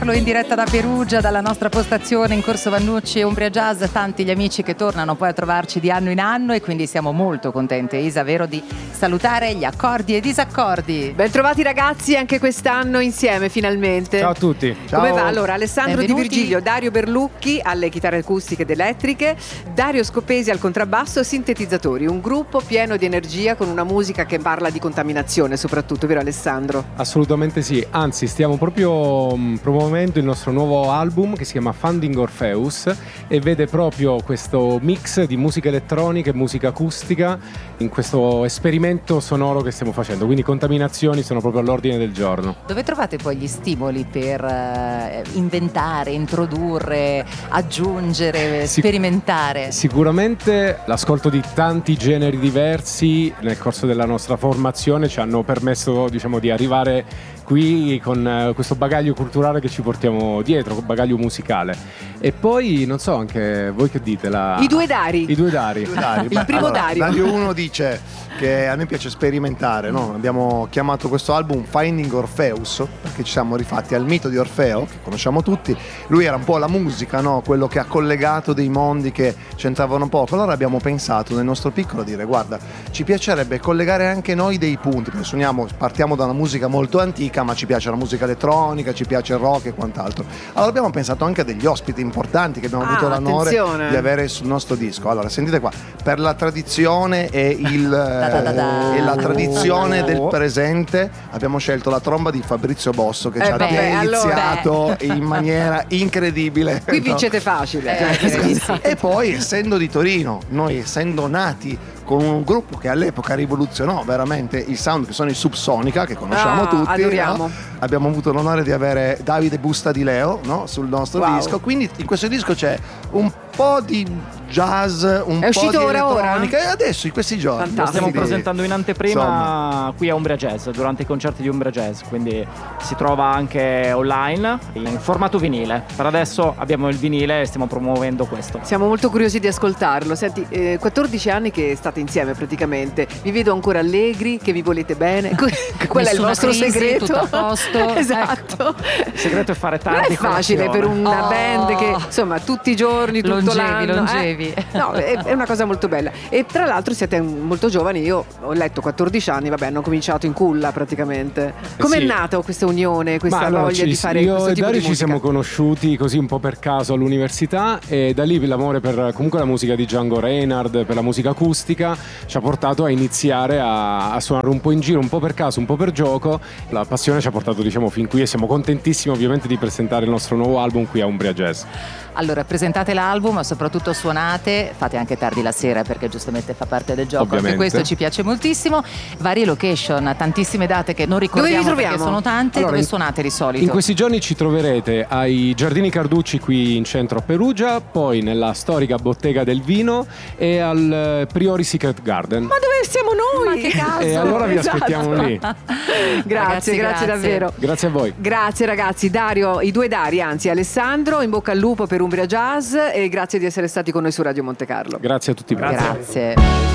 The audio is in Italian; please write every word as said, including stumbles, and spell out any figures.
In diretta da Perugia, dalla nostra postazione in Corso Vannucci e Umbria Jazz, tanti gli amici che tornano poi a trovarci di anno in anno, e quindi siamo molto contente, Isa, vero, di salutare gli accordi e i disaccordi. Bentrovati ragazzi, anche quest'anno insieme finalmente. Ciao a tutti. Ciao. Come va? Allora, Alessandro Benvenuti. Di Virgilio, Dario Berlucchi alle chitarre acustiche ed elettriche, Dario Scopesi al contrabbasso e sintetizzatori, un gruppo pieno di energia con una musica che parla di contaminazione soprattutto, vero Alessandro? Assolutamente sì, anzi stiamo proprio mh, promuovendo il nostro nuovo album che si chiama Funding Orpheus e vede proprio questo mix di musica elettronica e musica acustica in questo esperimento sonoro che stiamo facendo, quindi contaminazioni sono proprio all'ordine del giorno. Dove trovate poi gli stimoli per eh, inventare, introdurre, aggiungere, Sic- sperimentare? Sicuramente l'ascolto di tanti generi diversi nel corso della nostra formazione ci hanno permesso, diciamo, di arrivare qui con uh, questo bagaglio culturale che ci portiamo dietro, bagaglio musicale. E poi, non so, anche voi che dite? La... I due Dari. I due Dari. Due Dari. Il Beh, primo allora, Dario. Dario uno dice che a noi piace sperimentare, no? Abbiamo chiamato questo album Finding Orpheus perché ci siamo rifatti al mito di Orfeo, che conosciamo tutti. Lui era un po' la musica, no? Quello che ha collegato dei mondi che c'entravano poco. Allora abbiamo pensato nel nostro piccolo a dire: guarda, ci piacerebbe collegare anche noi dei punti, perché suoniamo, partiamo da una musica molto antica, ma ci piace la musica elettronica, ci piace il rock e quant'altro. Allora abbiamo pensato anche a degli ospiti importanti che abbiamo Ah, avuto l'onore attenzione. di avere sul nostro disco. Allora, sentite qua, per la tradizione e, il, da da da. eh, e la tradizione del presente abbiamo scelto la tromba di Fabrizio Bosso che Eh ci ha beh, deliziato in maniera incredibile. Qui no? vincete facile. Eh, Cioè, direi di sì. E poi, essendo di Torino, noi essendo nati con un gruppo che all'epoca rivoluzionò veramente il sound, che sono i Subsonica, che conosciamo Ah, tutti, adoriamo. no? Abbiamo avuto l'onore di avere Davide Busta di Leo, no? Sul nostro Wow. disco, quindi in questo disco c'è un po' di jazz, un È po' uscito di ora, ora? elettronica, e adesso in questi giorni Fantastico. Lo stiamo quindi, presentando in anteprima insomma, qui a Umbria Jazz, durante i concerti di Umbria Jazz, quindi si trova anche online in formato vinile. Per adesso abbiamo il vinile e stiamo promuovendo questo. Siamo molto curiosi di ascoltarlo. Senti, eh, quattordici anni che state insieme praticamente. Vi vedo ancora allegri, che vi volete bene. Quello è il Nessuna vostro crisi, segreto. tutto a posto. Esatto. Il segreto è fare Non tardi è facile per una Oh. band che insomma tutti i giorni, tutto Longevi, l'anno. longevi. eh. No, è, è una cosa molto bella. E tra l'altro siete molto giovani. Io ho letto quattordici anni, vabbè, hanno cominciato in culla praticamente. Com'è sì. nata questa unione, questa Ma allora, voglia ci- di fare io questo e tipo Dario di ci musica? siamo conosciuti così un po' per caso all'università, e da lì l'amore per comunque la musica di Django Reinhardt, per la musica acustica, ci ha portato a iniziare a, a suonare un po' in giro, un po' per caso, un po' per gioco. La passione ci ha portato, diciamo, fin qui, e siamo contentissimi ovviamente di presentare il nostro nuovo album qui a Umbria Jazz. Allora, presentate l'album, ma soprattutto suonate, fate anche tardi la sera perché giustamente fa parte del gioco, Ovviamente. anche questo ci piace moltissimo. Varie location, tantissime date che non ricordiamo Dove vi perché troviamo? sono tante. Allora, Dove in- suonate di solito? In questi giorni ci troverete ai Giardini Carducci qui in centro a Perugia, poi nella storica Bottega del Vino e al eh, Priori Secret Garden. Ma dove siamo noi? Ma che caso! E allora vi Esatto. aspettiamo lì. Grazie, Ragazzi, grazie, grazie. davvero. Grazie a voi. Grazie ragazzi, Dario, i due Dari, anzi Alessandro, in bocca al lupo per Umbria Jazz e grazie di essere stati con noi su Radio Monte Carlo. Grazie a tutti voi. Grazie.